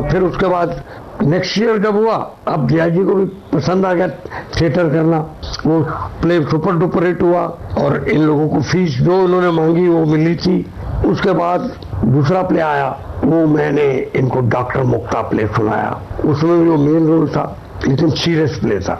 और फिर उसके बाद नेक्स्ट ईयर जब हुआ, अब जया जी को भी पसंद आ गया थिएटर करना, वो प्ले सुपर डुपर हिट हुआ और इन लोगों को फीस जो उन्होंने मांगी वो मिली थी। उसके बाद दूसरा प्ले आया, वो मैंने इनको डॉक्टर मुक्ता प्ले सुनाया, उसमें भी वो मेन रोल था लेकिन सीरियस प्ले था।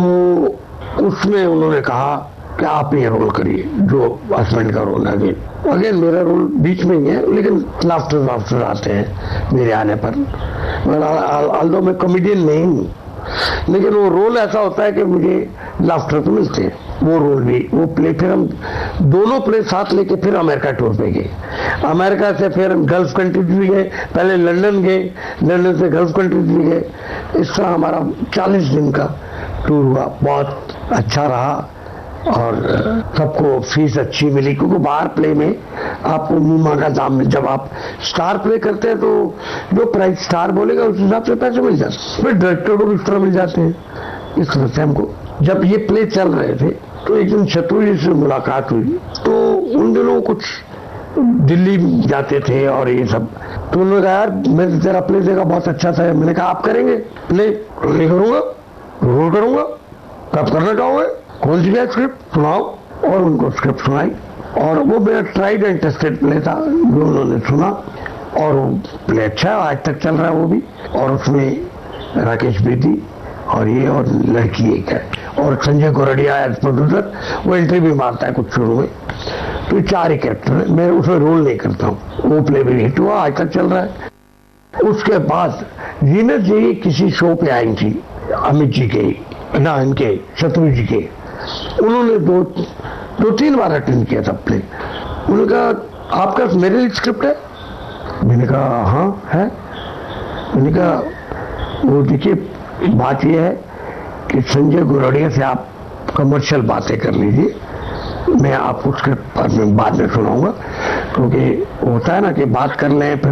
तो उसमें उन्होंने कहा कि आप ये रोल करिए जो हस्बैंड का रोल है। अगेन मेरा रोल बीच में ही है लेकिन लाफ्टर आते हैं मेरे आने पर। ऑल्दो मैं कॉमेडियन नहीं हूँ लेकिन वो रोल ऐसा होता है कि मुझे लाफ्टर तो मिलते हैं। वो रोल भी, वो प्ले, फिर हम दोनों प्ले साथ लेके फिर अमेरिका टूर पे गए। अमेरिका से फिर हम गल्फ कंट्रीज भी गए, पहले लंदन गए, लंदन से गल्फ कंट्रीज भी गए। इस तरह हमारा 40 दिन का टूर हुआ, बहुत अच्छा रहा और सबको फीस अच्छी मिली क्योंकि बाहर प्ले में आपको मुंह मांगा दाम, जब आप स्टार प्ले करते हैं तो जो प्राइस स्टार बोलेगा उस हिसाब से पैसे मिल जाते हैं, फिर डायरेक्टर को भी इस तरह मिल जाते हैं। इस तरह से हमको जब ये प्ले चल रहे थे तो एक दिन शत्रु जी से मुलाकात हुई, तो उन दिनों कुछ दिल्ली जाते थे और ये सब, तो उन्होंने कहा यार मैं तेरा प्ले देखा बहुत अच्छा था। मैंने कहा आप करेंगे प्ले? नहीं करूंगा, रोल करूंगा। कब करना चाहोगे? कौन सी है स्क्रिप्ट? सुनाओ। और उनको स्क्रिप्ट सुनाई और वो मेरा ट्राइड एंड टेस्टेड प्ले था जो उन्होंने सुना और वो प्ले अच्छा आज तक चल रहा है वो भी। और उसमें राकेश बेदी और ये और लड़की एक है और संजय गोरडिया एज प्रोड्यूसर, वो एंट्री भी मारता है कुछ शुरू में। तो 4 ही कैरेक्टर है, मैं उसमें रोल नहीं करता हूँ। वो प्ले भी हिट हुआ, आज तक चल रहा है। उसके बाद जीनत जी किसी शो पे आई थी अमित जी के, ना इनके शत्रु जी के, उन्होंने दो 3 बार अटेंड किया था प्ले। उन्होंने कहा आपका मेरे लिए स्क्रिप्ट है? मैंने कहा हाँ है। मैंने कहा वो देखिए बात यह है कि संजय गोरडिया से आप कमर्शियल बातें कर लीजिए, मैं आपको स्क्रिप्ट बाद में सुनाऊंगा, क्योंकि होता है ना कि बात कर लें फिर